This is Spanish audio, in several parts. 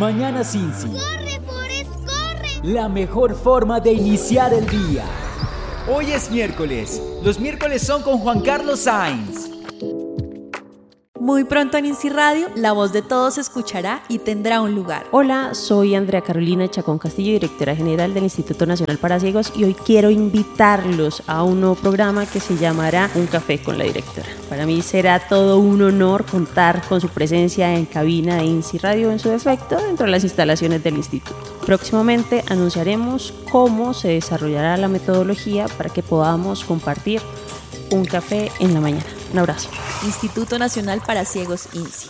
Mañanas INSI. ¡Corre, Forrest, corre! La mejor forma de iniciar el día. Hoy es miércoles. Los miércoles son con Juan Carlos Sainz. Muy pronto en INSI Radio, la voz de todos se escuchará y tendrá un lugar. Hola, soy Andrea Carolina Chacón Castillo, directora general del Instituto Nacional para Ciegos, y hoy quiero invitarlos a un nuevo programa que se llamará Un Café con la Directora. Para mí será todo un honor contar con su presencia en cabina de INSI Radio en su defecto dentro de las instalaciones del instituto. Próximamente anunciaremos cómo se desarrollará la metodología para que podamos compartir un café en la mañana. Un abrazo. Instituto Nacional para Ciegos INSI.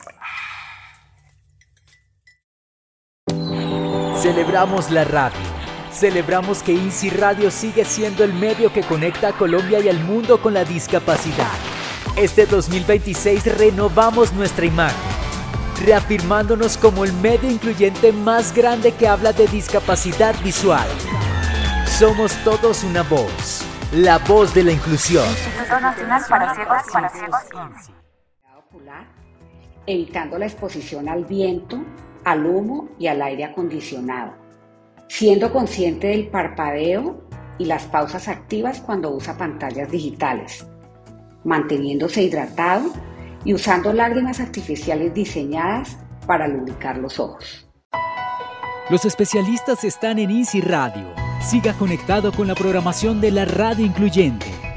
Celebramos la radio. Celebramos que INSI Radio sigue siendo el medio que conecta a Colombia y al mundo con la discapacidad. Este 2026 renovamos nuestra imagen, reafirmándonos como el medio incluyente más grande que habla de discapacidad visual. Somos todos una voz, la voz de la inclusión. Instituto Nacional para Ciegos INSI. Evitando la exposición al viento, al humo y al aire acondicionado, siendo consciente del parpadeo y las pausas activas cuando usa pantallas digitales, manteniéndose hidratado y usando lágrimas artificiales diseñadas para lubricar los ojos. Los especialistas están en INSI Radio. Siga conectado con la programación de la radio incluyente.